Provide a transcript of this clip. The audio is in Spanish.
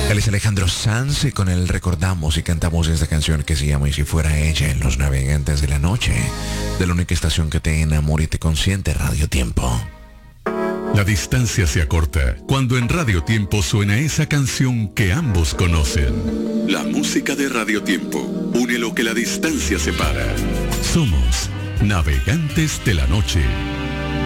Él es Alejandro Sanz y con él recordamos y cantamos esta canción que se llama Y si fuera ella en Los Navegantes de la Noche, de la única estación que te enamora y te consiente, Radio Tiempo. La distancia se acorta cuando en Radio Tiempo suena esa canción que ambos conocen. La música de Radio Tiempo une lo que la distancia separa. Somos Navegantes de la Noche.